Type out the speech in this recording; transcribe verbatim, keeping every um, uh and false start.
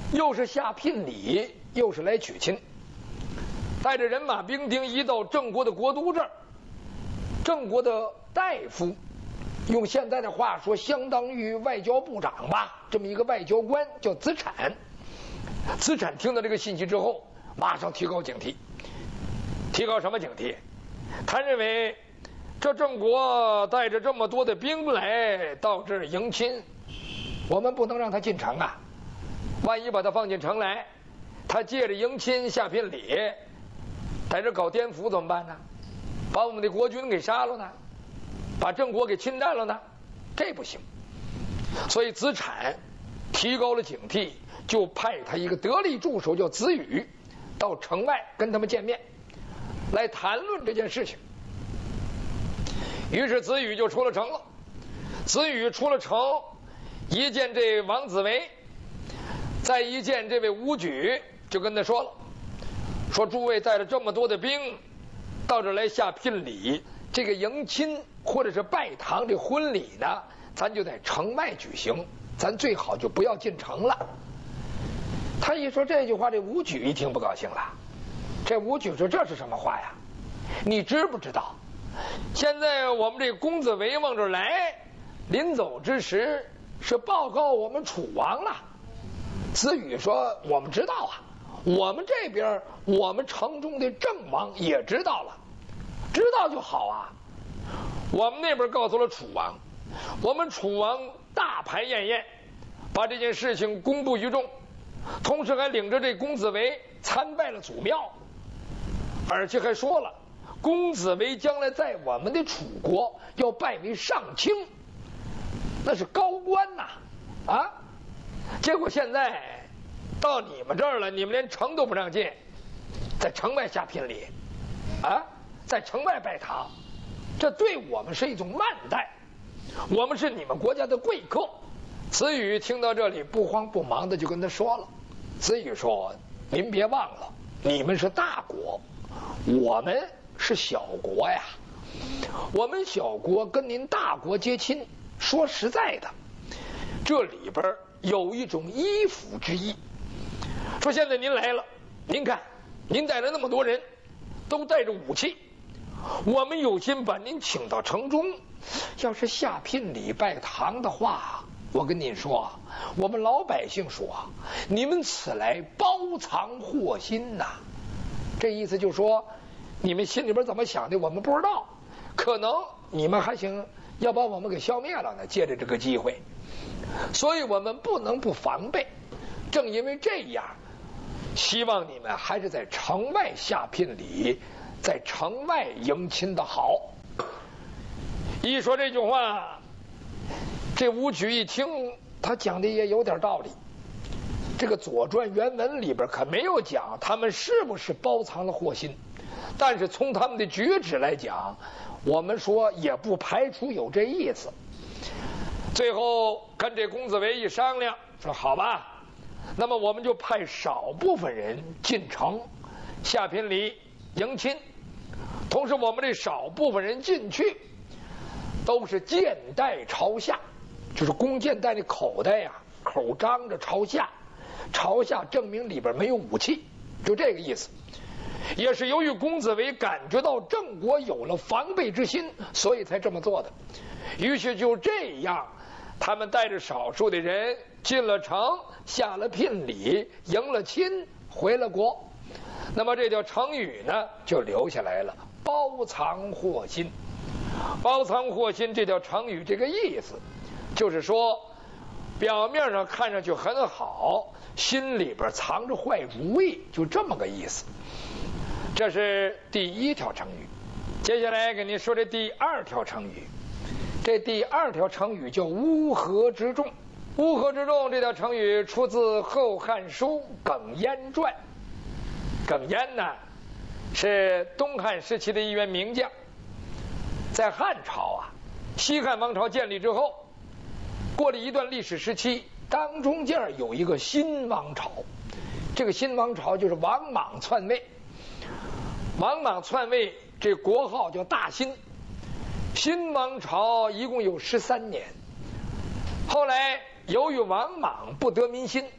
又是下聘礼，又是来娶亲，带着人马兵丁一到郑国的国都这儿，郑国的大夫，用现在的话说，相当于外交部长吧，这么一个外交官叫子产。子产听到这个信息之后，马上提高警惕。提高什么警惕？他认为这郑国带着这么多的兵来到这儿迎亲，我们不能让他进城啊！万一把他放进城来，他借着迎亲下聘礼，在这搞颠覆怎么办呢？把我们的国君给杀了呢？把郑国给侵占了呢？这不行。所以子产提高了警惕，就派他一个得力助手叫子羽到城外跟他们见面，来谈论这件事情。于是子羽就出了城了。子羽出了城，一见这王子维，再一见这位武举，就跟他说了，说诸位带了这么多的兵到这来下聘礼，这个迎亲或者是拜堂这婚礼呢，咱就在城外举行，咱最好就不要进城了。他一说这句话，这武举一听不高兴了。这武举说，这是什么话呀？你知不知道现在我们这公子维往这来，临走之时是报告我们楚王了。子羽说，我们知道啊，我们这边我们城中的郑王也知道了。知道就好啊。我们那边告诉了楚王，我们楚王大排宴宴，把这件事情公布于众，同时还领着这公子维参拜了祖庙，而且还说了，公子维将来在我们的楚国要拜为上卿，那是高官呐 啊, 啊！结果现在到你们这儿了，你们连城都不让进，在城外下聘礼啊，在城外拜堂，这对我们是一种慢待，我们是你们国家的贵客。子羽听到这里不慌不忙的就跟他说了。子羽说，您别忘了，你们是大国，我们是小国呀，我们小国跟您大国接亲，说实在的，这里边有一种依附之意。说现在您来了，您看您带了那么多人，都带着武器，我们有心把您请到城中，要是下聘礼拜堂的话，我跟您说，我们老百姓说，你们此来包藏祸心呐、啊。这意思就是说，你们心里边怎么想的我们不知道，可能你们还想要把我们给消灭了呢，借着这个机会，所以我们不能不防备。正因为这样，希望你们还是在城外下聘礼，在城外迎亲的好。一说这句话，这武举一听，他讲的也有点道理。这个《左传》原文里边可没有讲他们是不是包藏了祸心，但是从他们的举止来讲，我们说也不排除有这意思。最后跟这公子维一商量，说好吧，那么我们就派少部分人进城下聘礼迎亲，同时我们这少部分人进去都是剑带朝下，就是弓箭带的口袋呀、啊，口张着朝下，朝下证明里边没有武器，就这个意思。也是由于公子维感觉到郑国有了防备之心，所以才这么做的。于是就这样，他们带着少数的人进了城，下了聘礼，迎了亲，回了国。那么这条成语呢，就留下来了，包藏祸心。包藏祸心这条成语，这个意思就是说，表面上看上去很好，心里边藏着坏主意，就这么个意思。这是第一条成语。接下来给您说这第二条成语。这第二条成语叫乌合之众。乌合之众这条成语出自《后汉书·耿嫣传》。耿嫣呢，是东汉时期的一员名将。在汉朝啊，西汉王朝建立之后，过了一段历史时期，当中间有一个新王朝。这个新王朝就是王莽篡位。王莽篡位，这国号叫大新。新王朝一共有十三年。后来由于王莽不得民心，